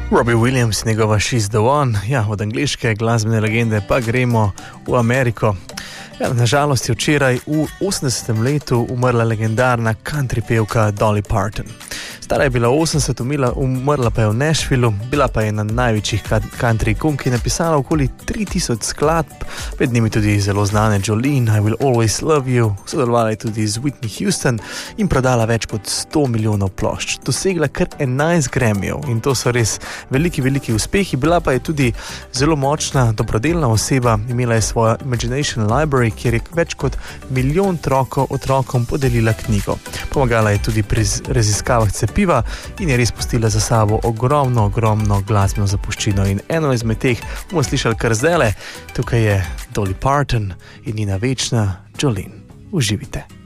Robbie Williams, njegova She's the One, ja, od angleške glasbene legende pa gremo v Ameriko. Ja, nažalost je včeraj v 80. letu umrla legendarna country pevka Dolly Parton. Stara je bila 80, umrla pa je v Nashvillu, bila pa je ena največjih country ikon, ki je napisala okoli 3000 skladb, med njimi tudi zelo znane Jolene, I Will Always Love You, sodelovala je tudi z Whitney Houston in prodala več kot 100 milijonov plošč. Dosegla kar 11 Grammyjev in to so res veliki uspehi. Bila pa je tudi zelo močna, dobrodelna oseba, imela je svojo Imagination Library, kjer je več kot 1 milijon otrokom podelila knjigo. Pomagala je tudi pri raziskavah cepiva in je res pustila za sabo ogromno glasbeno zapuščino. In eno izmed teh bomo slišali kar zdajle. Tukaj je Dolly Parton in njena večna Jolene. Uživite.